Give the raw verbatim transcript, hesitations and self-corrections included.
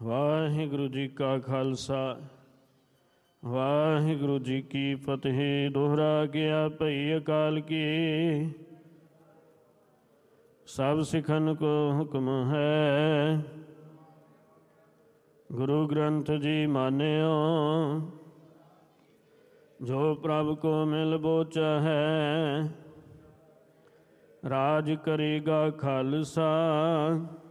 ਵਾਹਿਗੁਰੂ ਜੀ ਕਾ ਖਾਲਸਾ ਵਾਹਿਗੁਰੂ ਜੀ ਕੀ ਫਤਿਹ। ਦੋਹਰਾ ਗਿਆ ਭਈ ਅਕਾਲ ਕੀ, ਸਭ ਸਿੱਖਨ ਕੋ ਹੁਕਮ ਹੈ। ਗੁਰੂ ਗ੍ਰੰਥ ਜੀ ਮਾਨਿਓ, ਜੋ ਪ੍ਰਭ ਕੋ ਮਿਲ ਬੋਚਾ ਹੈ। ਰਾਜ ਕਰੇਗਾ ਖਾਲਸਾ,